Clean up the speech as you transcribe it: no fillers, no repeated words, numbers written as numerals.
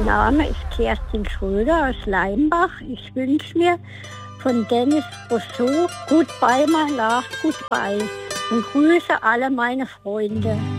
Name ist Kerstin Schröder aus Leimbach. Ich wünsche mir von Dennis Rousseau Goodbye, my love, goodbye und grüße alle meine Freunde.